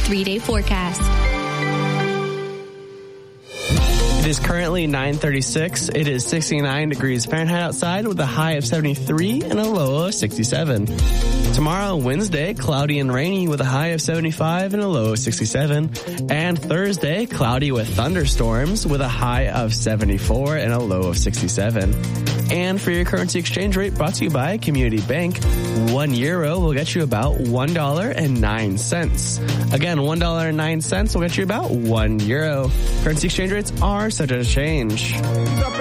3-day forecast. It is currently 9:36. It is 69 degrees Fahrenheit outside with a high of 73 and a low of 67. Tomorrow, Wednesday, cloudy and rainy with a high of 75 and a low of 67. And Thursday, cloudy with thunderstorms with a high of 74 and a low of 67. And for your currency exchange rate, brought to you by Community Bank, €1 will get you about $1.09. Again, $1.09 will get you about €1. Currency exchange rates are subject to change.